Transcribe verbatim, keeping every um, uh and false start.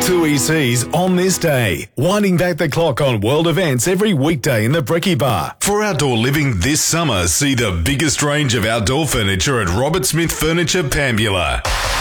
two E Cs on this day, winding back the clock on world events every weekday in the Brekkie Bar. For outdoor living this summer, see the biggest range of outdoor furniture at Robert Smith Furniture Pambula.